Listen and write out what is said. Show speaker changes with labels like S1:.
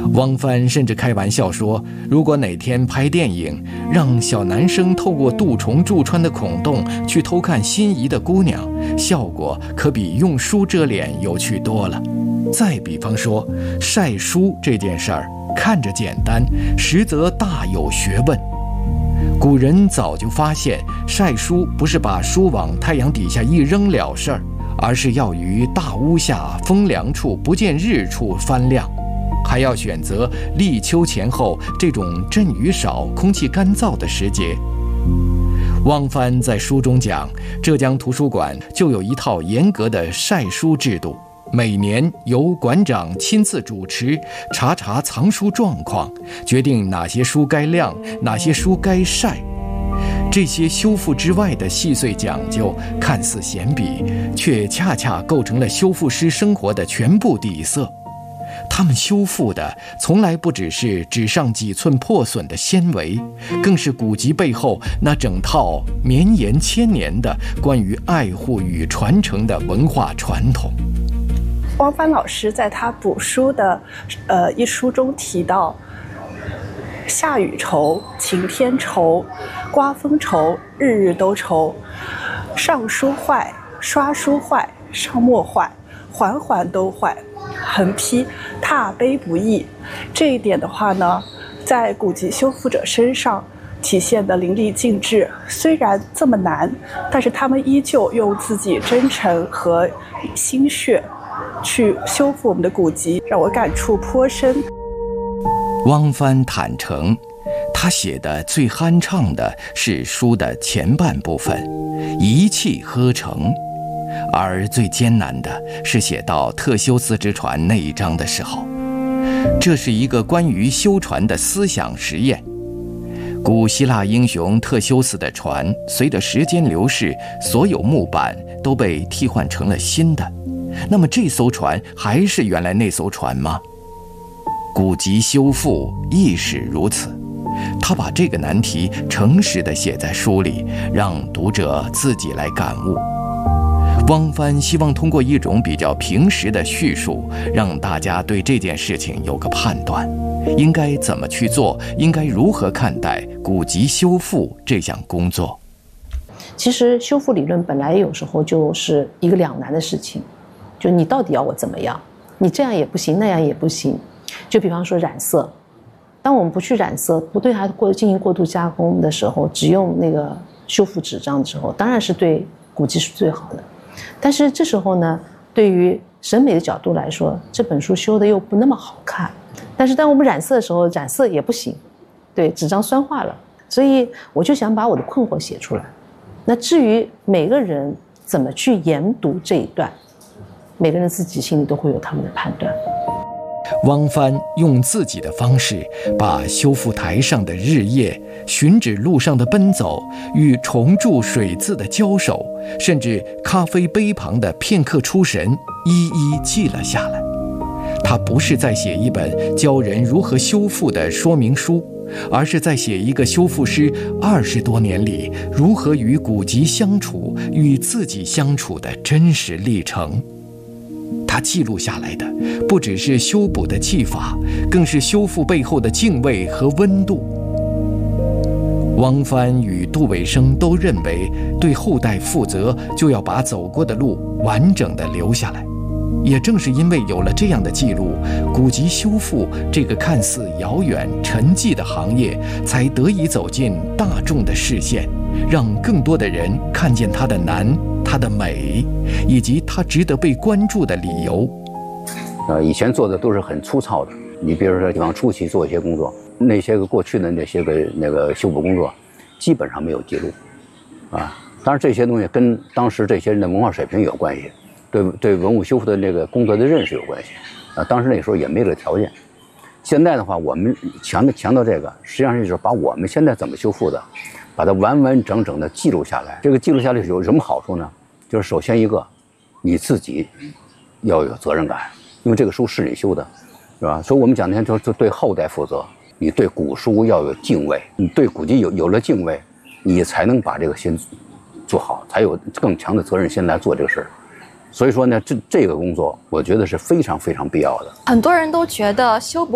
S1: 汪帆甚至开玩笑说，如果哪天拍电影，让小男生透过蠹虫蛀穿的孔洞去偷看心仪的姑娘，效果可比用书遮脸有趣多了。再比方说，晒书这件事儿，看着简单，实则大有学问。古人早就发现，晒书不是把书往太阳底下一扔了事儿，而是要于大屋下风凉处不见日处翻晾，还要选择立秋前后这种阵雨少、空气干燥的时节。汪帆在书中讲，浙江图书馆就有一套严格的晒书制度，每年由馆长亲自主持，查查藏书状况，决定哪些书该晾，哪些书该晒。这些修复之外的细碎讲究，看似闲笔，却恰恰构成了修复师生活的全部底色。他们修复的从来不只是纸上几寸破损的纤维，更是古籍背后那整套绵延千年的关于爱护与传承的文化传统。
S2: 汪帆老师在他补书的一书中提到，下雨愁，晴天愁，刮风愁，日日都愁，上书坏，刷书坏，上墨坏，环环都坏，横批踏碑不易。这一点的话呢，在古籍修复者身上体现得淋漓尽致。虽然这么难，但是他们依旧用自己真诚和心血去修复我们的古籍，让我感触颇深。
S1: 汪帆坦诚，他写的最酣畅的是书的前半部分，一气呵成，而最艰难的是写到特修斯之船那一章的时候。这是一个关于修船的思想实验。古希腊英雄特修斯的船，随着时间流逝，所有木板都被替换成了新的。那么这艘船还是原来那艘船吗？古籍修复亦是如此。他把这个难题诚实地写在书里，让读者自己来感悟。汪帆希望通过一种比较平实的叙述，让大家对这件事情有个判断，应该怎么去做，应该如何看待古籍修复这项工作。
S3: 其实修复理论本来有时候就是一个两难的事情，就你到底要我怎么样？你这样也不行，那样也不行。就比方说染色，当我们不去染色，不对它进行过度加工的时候，只用那个修复纸张的时候，当然是对古籍是最好的。但是这时候呢，对于审美的角度来说，这本书修的又不那么好看。但是当我们染色的时候，染色也不行，对，纸张酸化了。所以我就想把我的困惑写出来。那至于每个人怎么去研读这一段，每个人自己心里都会有他们的判断。
S1: 汪帆用自己的方式，把修复台上的日夜、寻址路上的奔走与重铸水渍的交手，甚至咖啡杯旁的片刻出神，一一记了下来。他不是在写一本教人如何修复的说明书，而是在写一个修复师20多年里如何与古籍相处、与自己相处的真实历程。他记录下来的不只是修补的技法，更是修复背后的敬畏和温度。汪帆与杜伟生都认为，对后代负责就要把走过的路完整地留下来。也正是因为有了这样的记录，古籍修复这个看似遥远沉寂的行业才得以走进大众的视线，让更多的人看见它的难、它的美，以及它值得被关注的理由。
S4: 以前做的都是很粗糙的，你比如说往初期做一些工作，那些个过去的那些个修补工作，基本上没有记录，当然这些东西跟当时这些人的文化水平有关系，对文物修复的那个工作的认识有关系，当时那时候也没这个条件。现在的话，我们强调这个，实际上就是把我们现在怎么修复的，把它完完整整的记录下来。这个记录下来有什么好处呢？就是首先一个，你自己要有责任感，因为这个书是你修的，是吧？所以我们讲的就对后代负责，你对古书要有敬畏，你对古籍有了敬畏，你才能把这个先做好，才有更强的责任心来做这个事儿。所以说呢，这个工作我觉得是非常非常必要的。
S5: 很多人都觉得修补